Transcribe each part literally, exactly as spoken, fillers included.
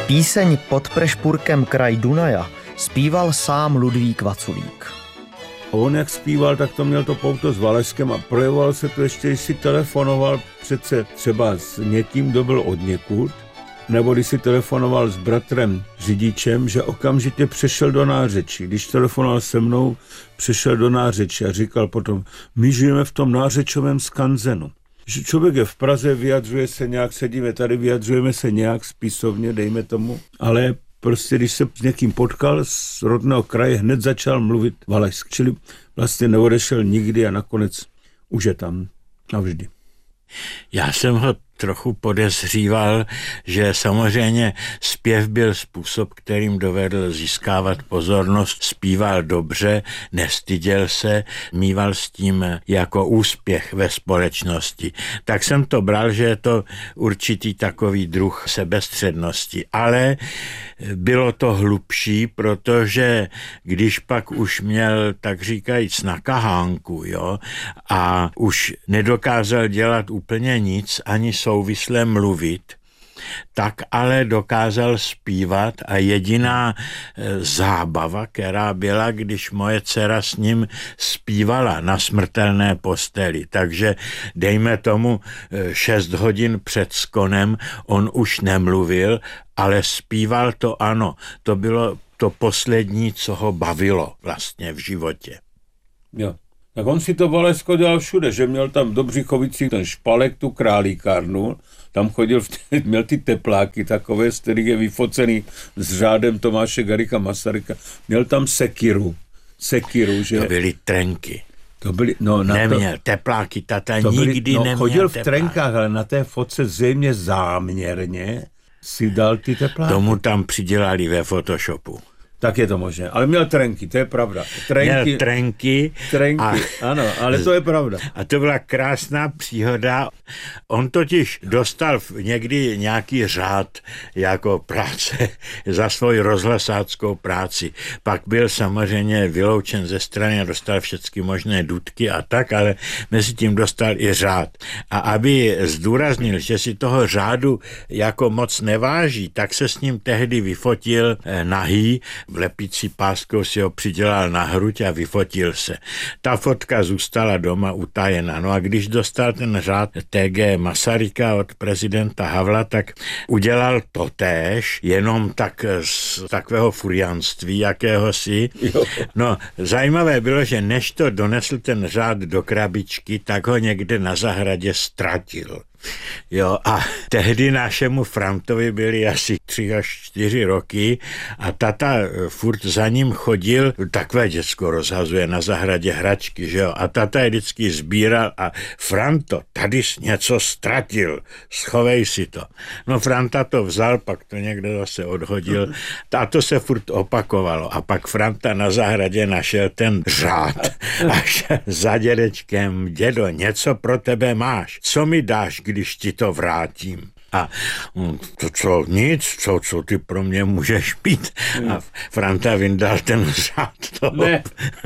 Píseň Pod prešpurkem kraj Dunaja zpíval sám Ludvík Vaculík. On jak zpíval, tak to měl to pouto s Valašskem a projevoval se to ještě, když si telefonoval přece třeba s někým, kdo byl odněkud, nebo když si telefonoval s bratrem řidičem, že okamžitě přešel do nářečí. Když telefonoval se mnou, přešel do nářečí a říkal potom, my žijeme v tom nářečovém skanzenu. Že člověk je v Praze, vyjadřuje se nějak, sedíme tady, vyjadřujeme se nějak spisovně, dejme tomu, ale prostě když se s někým potkal z rodného kraje, hned začal mluvit valašsky, čili vlastně neodešel nikdy a nakonec už je tam navždy. Já jsem ho trochu podezříval, že samozřejmě zpěv byl způsob, kterým dovedl získávat pozornost, zpíval dobře, nestyděl se, mýval s tím jako úspěch ve společnosti. Tak jsem to bral, že je to určitý takový druh sebestřednosti. Ale bylo to hlubší, protože když pak už měl, tak říkajíc, na kahánku, jo, a už nedokázal dělat úplně nic, ani souvisle mluvit, tak ale dokázal zpívat a jediná zábava, která byla, když moje dcera s ním zpívala na smrtelné posteli. Takže dejme tomu šest hodin před skonem, on už nemluvil, ale zpíval to ano. To bylo to poslední, co ho bavilo vlastně v životě. Jo. Tak on si to Valašsko dělal všude, že měl tam v Dobřichovicích ten špalek, tu králíkárnu, tam chodil, v tě, měl ty tepláky takové, z kterých je vyfocený s řádem Tomáše Garrigua Masaryka, měl tam sekiru, sekiru, že... To byly trenky. To byly, no, na neměl to, tepláky, tata to byly, nikdy no, neměl chodil v tepláky. trenkách, ale na té fotce zřejmě záměrně si dal ty tepláky. Tomu tam přidělali ve Photoshopu. Tak je to možné. Ale měl trenky, to je pravda. Trenky, měl trenky. Trenky, a, ano, ale to je pravda. A to byla krásná příhoda. On totiž dostal někdy nějaký řád jako práce za svoji rozhlasáckou práci. Pak byl samozřejmě vyloučen ze strany a dostal všechny možné dudky a tak, ale mezi tím dostal i řád. A aby zdůraznil, že si toho řádu jako moc neváží, tak se s ním tehdy vyfotil nahý, v lepící páskou si ho přidělal na hruď a vyfotil se. Ta fotka zůstala doma utajená. No a když dostal ten řád T G Masaryka od prezidenta Havla, tak udělal totéž, jenom tak z takového furianství jakéhosi. No, zajímavé bylo, že než to donesl ten řád do krabičky, tak ho někde na zahradě ztratil. Jo, a tehdy našemu Frantovi byli asi tři až čtyři roky a tata furt za ním chodil, takové děcko rozhazuje na zahradě hračky, že jo, a tata je vždycky sbíral a Franto, tady jsi něco ztratil, schovej si to. No Franta to vzal, pak to někde zase odhodil a to se furt opakovalo a pak Franta na zahradě našel ten řád a šel za dědečkem, dědo, něco pro tebe máš, co mi dáš, když ti to vrátím. A to co, nic, co, co ty pro mě můžeš mít. A Franta vyndal ten řád toho. Ne.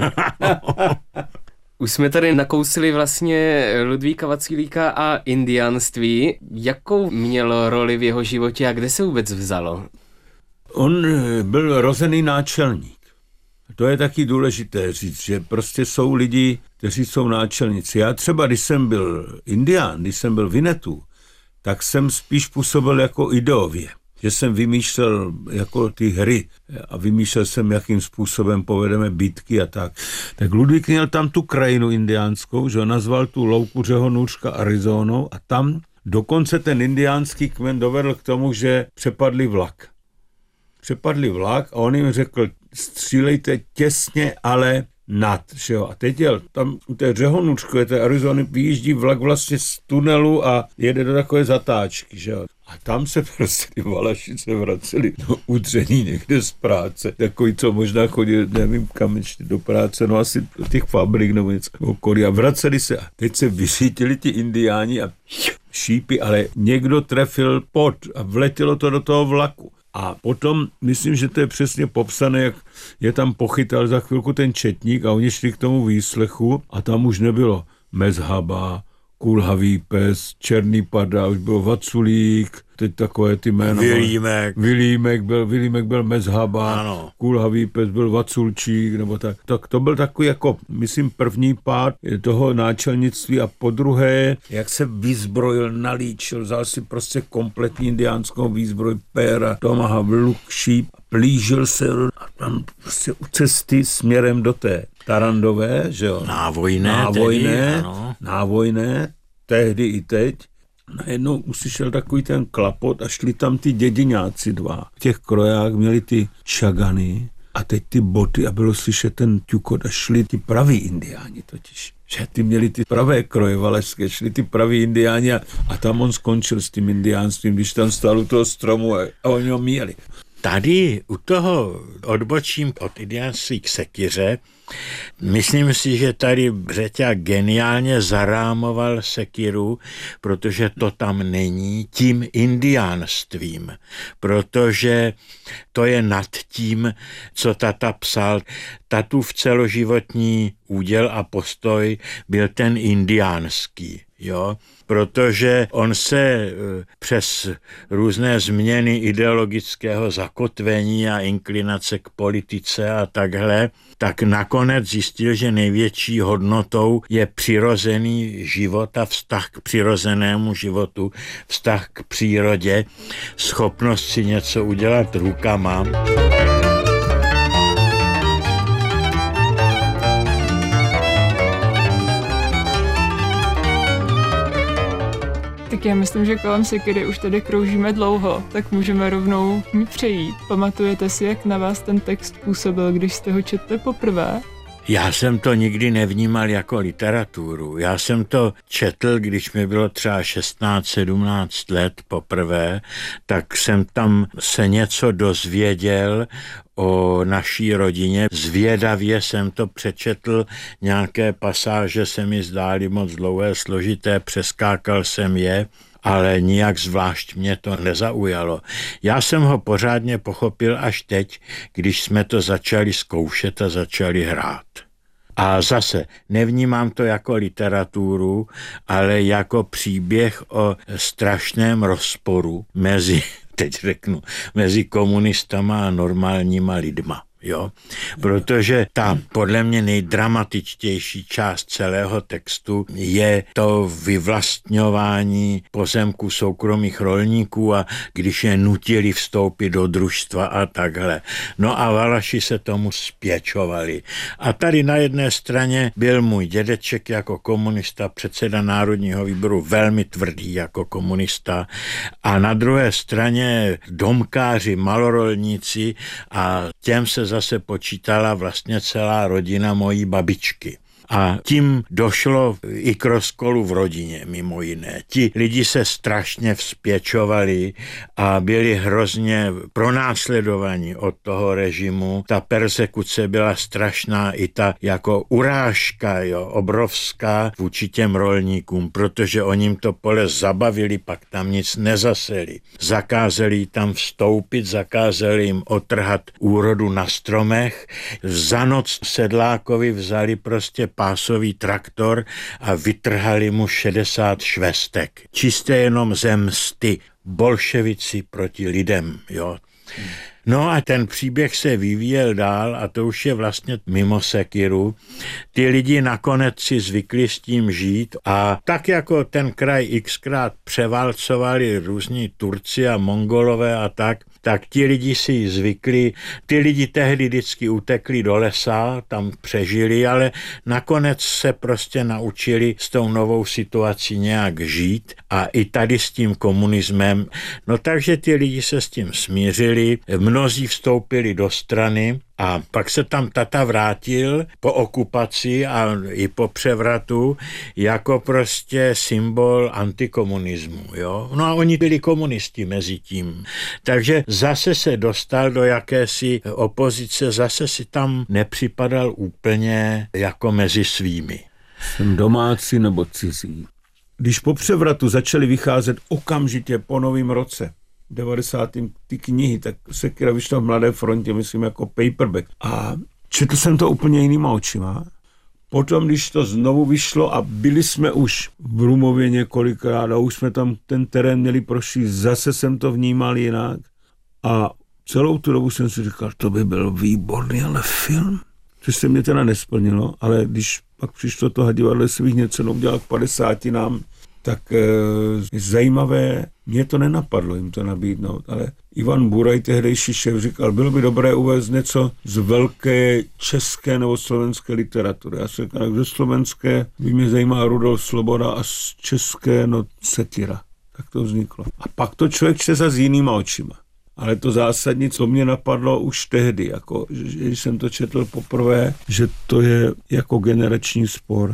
Už jsme tady nakousili vlastně Ludvíka Vacilíka a indiánství. Jakou mělo roli v jeho životě a kde se vůbec vzalo? On byl rozený náčelník. To je taky důležité říct, že prostě jsou lidi, kteří jsou náčelníci. Já třeba, když jsem byl indián, když jsem byl Winnetou, tak jsem spíš působil jako ideově. Že jsem vymýšlel jako ty hry a vymýšlel jsem, jakým způsobem povedeme bitky a tak. Tak Ludvík měl tam tu krajinu indiánskou, že ho nazval tu louku Řehonůřka Arizonou a tam dokonce ten indiánský kmen dovedl k tomu, že přepadli vlak. Přepadli vlak a on jim řekl, střílejte těsně, ale nad, že jo. A teď jel, tam u té Řehonůřkové, té Arizony, vyjíždí vlak vlastně z tunelu a jede do takové zatáčky, že jo. A tam se prostě ty Valaši se vraceli do udření někde z práce. Takový, co možná chodil, nevím kam ještě do práce, no asi do těch fabrik nebo něco okolí. A vraceli se. A teď se vyřítili ti indiáni a šípy, ale někdo trefil pod a vletělo to do toho vlaku. A potom, myslím, že to je přesně popsané, jak je tam pochytal za chvilku ten četník a oni šli k tomu výslechu a tam už nebylo mezhaba, Kulhavý pes, Černý pada, už byl Vaculík, teď takové ty jméno. Vilímek. Vilímek byl, Vilímek byl Mezhaba, ano. Kulhavý pes byl Vaculčík, nebo tak. tak. To byl takový jako, myslím, první pád toho náčelnictví a po druhé, jak se vyzbrojil, nalíčil, vzal si prostě kompletní indiánskou výzbroj, péra, tomahawk, luk, šíp, plížil se a tam prostě u cesty směrem do té Tarandové, že jo? Návojné, návojné, tedy, ano. návojné, tehdy i teď. Najednou uslyšel takový ten klapot a šli tam ty dědiňáci dva. V těch krojách měli ty čagany a teď ty boty a bylo slyšet ten ťukot a šli ty praví indiáni totiž. Že ty měli ty pravé kroje valašské, šli ty praví indiáni a, a tam on skončil s tím indiánstvím, když tam stál u toho stromu a, a oni ho míjeli. Tady u toho odbočím od indiánství k sekyře. Myslím si, že tady Břeťa geniálně zarámoval sekyru, protože to tam není, tím indiánstvím, protože to je nad tím, co tata psal. Tatův celoživotní úděl a postoj byl ten indiánský. Jo, protože on se přes různé změny ideologického zakotvení a inklinace k politice a takhle, tak nakonec zjistil, že největší hodnotou je přirozený život a vztah k přirozenému životu, vztah k přírodě, schopnost si něco udělat rukama. Tak já myslím, že kolem sekyry už tady kroužíme dlouho, tak můžeme rovnou k ní přejít. Pamatujete si, jak na vás ten text působil, když jste ho četli poprvé? Já jsem to nikdy nevnímal jako literaturu. Já jsem to četl, když mi bylo třeba šestnáct sedmnáct let poprvé, tak jsem tam se něco dozvěděl o naší rodině. Zvědavě jsem to přečetl, nějaké pasáže se mi zdály moc dlouhé, složité, přeskákal jsem je, ale nijak zvlášť mě to nezaujalo. Já jsem ho pořádně pochopil až teď, když jsme to začali zkoušet a začali hrát. A zase nevnímám to jako literaturu, ale jako příběh o strašném rozporu mezi, teď řeknu, mezi komunistama a normálníma lidma. Jo? Protože ta podle mě nejdramatičtější část celého textu je to vyvlastňování pozemků soukromých rolníků a když je nutili vstoupit do družstva a takhle. No a Valaši se tomu spěčovali. A tady na jedné straně byl můj dědeček jako komunista, předseda Národního výboru, velmi tvrdý jako komunista, a na druhé straně domkáři, malorolníci, a těm se zase počítala vlastně celá rodina mojí babičky. A tím došlo i k rozkolu v rodině, mimo jiné. Ti lidi se strašně vzpěčovali a byli hrozně pronásledovaní od toho režimu. Ta persekuce byla strašná, i ta jako urážka, jo, obrovská vůči těm rolníkům, protože oni jim to pole zabavili, pak tam nic nezaseli. Zakázali tam vstoupit, zakázali jim otrhat úrodu na stromech. Za noc sedlákovi vzali prostě pásový traktor a vytrhali mu šedesát švestek. Čistě jenom ze msty. Bolševici proti lidem, jo. No a ten příběh se vyvíjel dál a to už je vlastně mimo sekyru. Ty lidi nakonec si zvykli s tím žít a tak jako ten kraj xkrát převálcovali různí Turci a Mongolové a tak, tak ti lidi si zvykli. Ty lidi tehdy vždycky utekli do lesa, tam přežili, ale nakonec se prostě naučili s tou novou situací nějak žít a i tady s tím komunismem. No takže ty lidi se s tím smířili, mnozí vstoupili do strany a pak se tam tata vrátil po okupaci a i po převratu jako prostě symbol antikomunismu. Jo? No a oni byli komunisti mezi tím. Takže zase se dostal do jakési opozice, zase si tam nepřipadal úplně jako mezi svými. Jsem domácí nebo cizí. Když po převratu začaly vycházet okamžitě po novém roce, devadesátém ty knihy, tak Sekyra vyšla v Mladé frontě, myslím jako paperback. A četl jsem to úplně jinýma očima, Potom, když to znovu vyšlo a byli jsme už v Rumově několikrát a už jsme tam ten terén měli prošli, zase jsem to vnímal jinak a celou tu dobu jsem si říkal, to by byl výborný, ale film. Což se mě teda nesplnilo, ale když pak přišlo to Hadivadlo, jestli bych něco udělal k padesátinám, tak e, zajímavé, mě to nenapadlo jim to nabídnout, ale Ivan Buraj, tehdejší šéf, říkal, bylo by dobré uvést něco z velké české nebo slovenské literatury. Já jsem říkal, ze slovenské by mě zajímá Rudolf Sloboda a z české, no Sekyra. Tak to vzniklo. A pak to člověk čte za s jinýma očima. Ale to zásadní, co mě napadlo už tehdy, jako, když jsem to četl poprvé, že to je jako generační spor.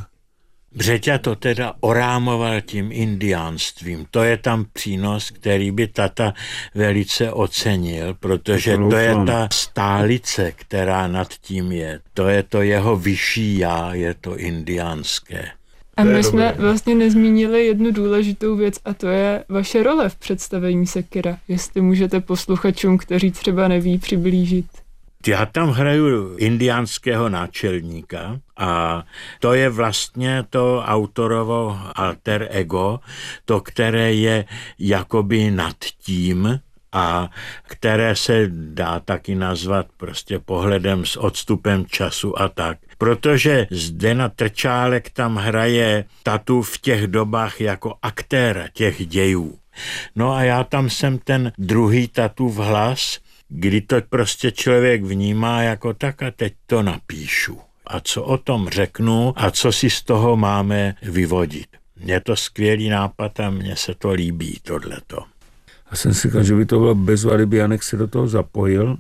Břeťa to teda orámoval tím indiánstvím. To je tam přínos, který by tata velice ocenil, protože to je ta stálice, která nad tím je. To je to jeho vyšší já, je to indiánské. A my jsme vlastně nezmínili jednu důležitou věc a to je vaše role v představení Sekyra. Jestli můžete posluchačům, kteří třeba neví, přiblížit. Já tam hraju indiánského náčelníka a to je vlastně to autorovo alter ego, to, které je jakoby nad tím a které se dá taky nazvat prostě pohledem s odstupem času a tak. Protože Zdena Trčálek tam hraje tatu v těch dobách jako aktéra těch dějů. No a já tam jsem ten druhý tatův hlas, kdy to prostě člověk vnímá jako tak a teď to napíšu. A co o tom řeknu a co si z toho máme vyvodit. Je to skvělý nápad a mně se to líbí, tohleto. Já jsem si říkal, že by to bylo bezva, kdyby Janek se do toho zapojil,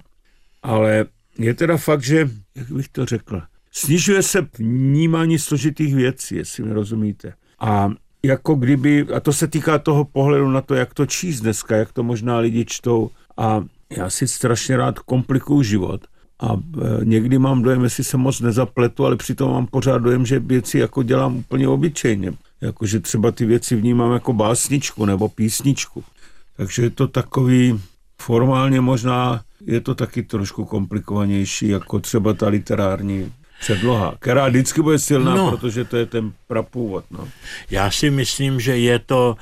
ale je teda fakt, že, jak bych to řekl, snižuje se vnímání složitých věcí, jestli mi rozumíte. A jako kdyby, a to se týká toho pohledu na to, jak to číst dneska, jak to možná lidi čtou. A já si strašně rád komplikuju život a e, někdy mám dojem, jestli se moc nezapletu, ale přitom mám pořád dojem, že věci jako dělám úplně obyčejně. Jakože třeba ty věci vnímám jako básničku nebo písničku. Takže je to takový, formálně možná je to taky trošku komplikovanější, jako třeba ta literární předloha, která vždycky bude silná, no, protože to je ten prapůvod. No. Já si myslím, že je to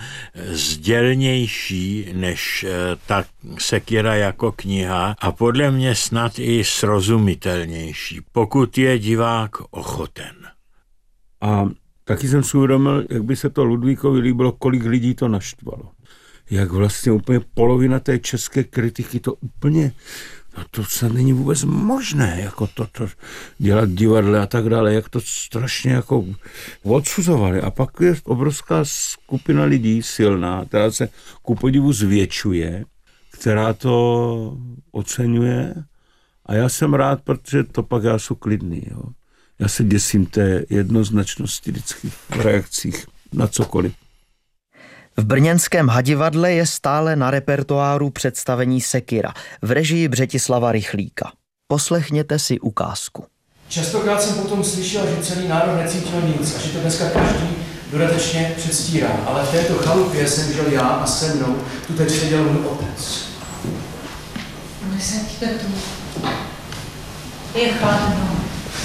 sdělnější než ta Sekyra jako kniha a podle mě snad i srozumitelnější, pokud je divák ochoten. A taky jsem si uvědomil, jak by se to Ludvíkovi líbilo, kolik lidí to naštvalo. Jak vlastně úplně polovina té české kritiky to úplně, no to se není vůbec možné, jako to, to dělat divadle a tak dále, jak to strašně jako odsuzovali. A pak je obrovská skupina lidí silná, která se ku podivu zvětšuje, která to oceňuje a já jsem rád, protože to pak já jsem klidný. Jo. Já se děsím té jednoznačnosti vždycky v reakcích na cokoliv. V brněnském Hadivadle je stále na repertoáru představení Sekyra v režii Břetislava Rychlíka. Poslechněte si ukázku. Častokrát jsem potom slyšel, že celý národ necítil nic a že to dneska každý dodatečně předstírá. Ale v této chalupě jsem žil já a se mnou tu teď seděl můj otec. Nesaďte tu. Je chladno.